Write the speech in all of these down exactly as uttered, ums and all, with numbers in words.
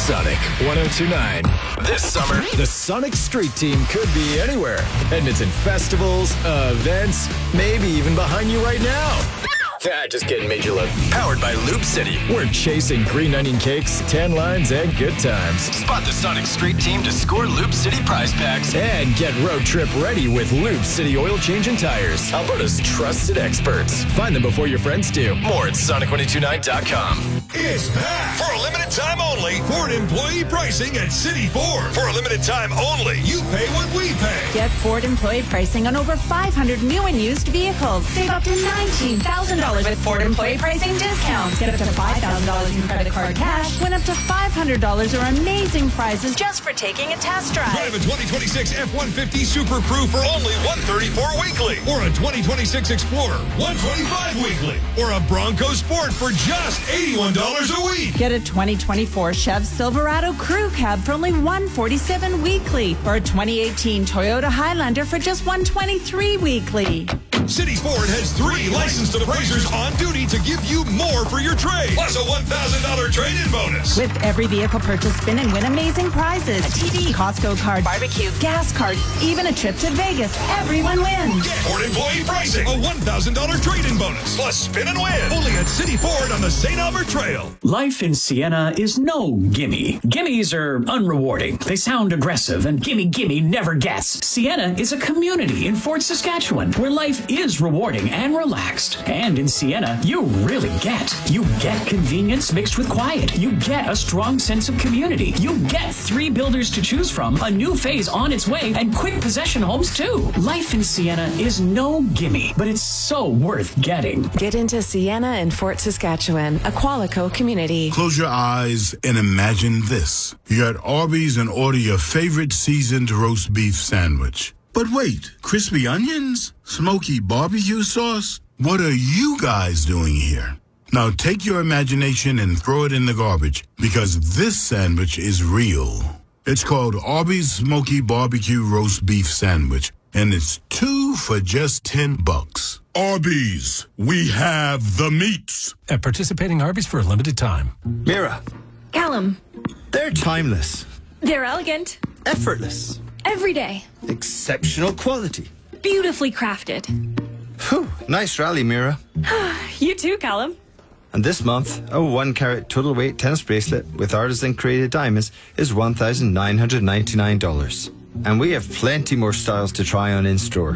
Sonic one oh two point nine. This summer, the Sonic Street Team could be anywhere. Edmonton festivals, events, maybe even behind you right now. Ah, just kidding, Major Look. Powered by Loop City. We're chasing green onion cakes, tan lines, and good times. Spot the Sonic Street Team to score Loop City prize packs. And get road trip ready with Loop City oil change and tires. Alberta's trusted experts. Find them before your friends do. More at Sonic one oh two nine dot com. It's back for a limited time only. Ford employee pricing at City Ford. For a limited time only, you pay what we pay. Get Ford employee pricing on over five hundred new and used vehicles. Save up to nineteen thousand dollars with Ford employee pricing discounts. Get up to five thousand dollars in credit card cash. Win up to five hundred dollars or amazing prizes just for taking a test drive. Drive a twenty twenty-six F one fifty Super Crew for only one hundred thirty-four dollars weekly. Or a twenty twenty-six Explorer, one hundred twenty-five dollars weekly. Or a Bronco Sport for just eighty-one dollars a week. Get a twenty twenty-four Chev Silverado Crew Cab for only one hundred forty-seven dollars weekly. Or a twenty eighteen Toyota Highlander for just one hundred twenty-three dollars weekly. City Ford has three licensed appraisers on duty to give you more for your trade, plus a one thousand dollars trade-in bonus. With every vehicle purchase, spin and win amazing prizes. A T V, Costco card, barbecue, gas card, even a trip to Vegas. Everyone wins. Get Ford employee pricing, a one thousand dollars trade-in bonus, plus spin and win. Only at City Ford on the Saint Albert Trail. Life in Sienna is no gimme. Gimmies are unrewarding. They sound aggressive, and gimme gimme never gets. Sienna is a community in Fort Saskatchewan where life is rewarding and relaxed. And in Sienna, you really get. You get convenience mixed with quiet. You get a strong sense of community. You get three builders to choose from, a new phase on its way, and quick possession homes too. Life in Sienna is no gimme, but it's so worth getting. Get into Sienna and Fort Saskatchewan, a Qualico community. Close your eyes and imagine this. You're at Arby's and order your favorite seasoned roast beef sandwich. But wait, crispy onions? Smoky barbecue sauce? What are you guys doing here? Now take your imagination and throw it in the garbage, because this sandwich is real. It's called Arby's Smoky Barbecue Roast Beef Sandwich, and it's two for just ten bucks. Arby's, we have the meats. At participating Arby's for a limited time. Mira. Callum. They're timeless. They're elegant. Effortless. Every day. Exceptional quality. Beautifully crafted. Whew, nice rally, Mira. You too, Callum. And this month, a one carat total weight tennis bracelet with artisan created diamonds is one thousand nine hundred ninety-nine dollars. And we have plenty more styles to try on in store.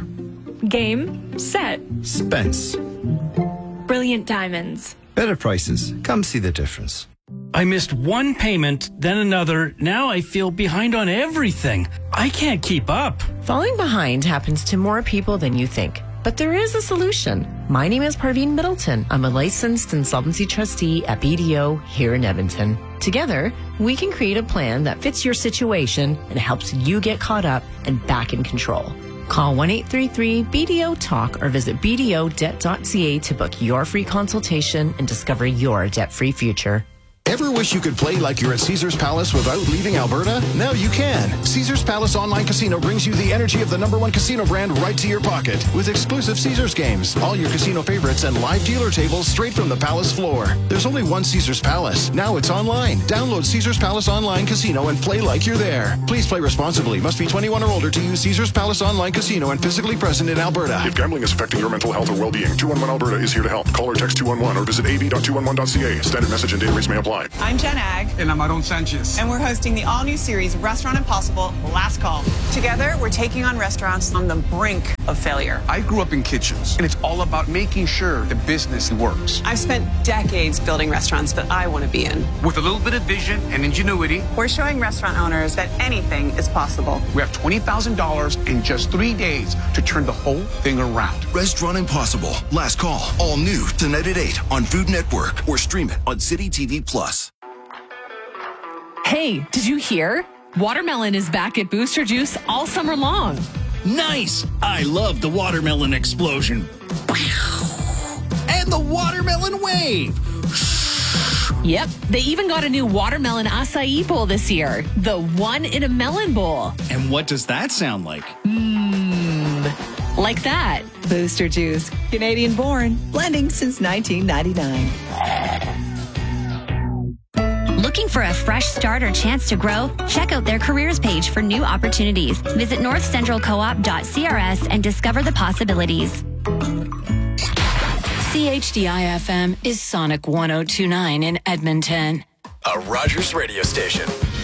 Game, set, Spence. brilliant diamonds. Better prices. Come see the difference. I missed one payment, then another. Now I feel behind on everything. I can't keep up. Falling behind happens to more people than you think. But there is a solution. My name is Parveen Middleton. I'm a licensed insolvency trustee at B D O here in Edmonton. Together, we can create a plan that fits your situation and helps you get caught up and back in control. Call one eight three three B D O talk or visit b d o debt dot c a to book your free consultation and discover your debt-free future. Ever wish you could play like you're at Caesars Palace without leaving Alberta? Now you can. Caesars Palace Online Casino brings you the energy of the number one casino brand right to your pocket with exclusive Caesars games, all your casino favorites, and live dealer tables straight from the Palace floor. There's only one Caesars Palace. Now it's online. Download Caesars Palace Online Casino and play like you're there. Please play responsibly. Must be twenty-one or older to use Caesars Palace Online Casino and physically present in Alberta. If gambling is affecting your mental health or well-being, two one one Alberta is here to help. Call or text two one one or visit a b dot two one one dot c a. Standard message and data rates may apply. I'm Jen Ag. And I'm Aaron Sanchez. And we're hosting the all-new series, Restaurant Impossible, Last Call. Together, we're taking on restaurants on the brink of failure. I grew up in kitchens, and it's all about making sure the business works. I've spent decades building restaurants that I want to be in. With a little bit of vision and ingenuity, we're showing restaurant owners that anything is possible. We have twenty thousand dollars in just three days to turn the whole thing around. Restaurant Impossible, Last Call, all new tonight at eight on Food Network or stream it on City T V Plus. Hey, did you hear? Watermelon is back at Booster Juice all summer long. Nice! I love the watermelon explosion. And the watermelon wave. Yep, they even got a new watermelon acai bowl this year. The one in a melon bowl. And what does that sound like? Mmm, like that. Booster Juice, Canadian born, blending since nineteen ninety-nine. Looking for a fresh start or chance to grow? Check out their careers page for new opportunities. Visit north central co op dot c r s and discover the possibilities. C H D I F M is Sonic one oh two point nine in Edmonton. A Rogers radio station.